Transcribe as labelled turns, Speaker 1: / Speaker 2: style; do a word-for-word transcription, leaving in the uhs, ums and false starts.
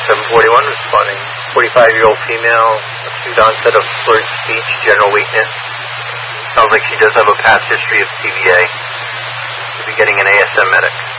Speaker 1: seven forty-one, responding forty-five-year-old female, acute onset of slurred speech, general weakness. Sounds like she does have a past history of T B A. We'll be getting an A S M medic.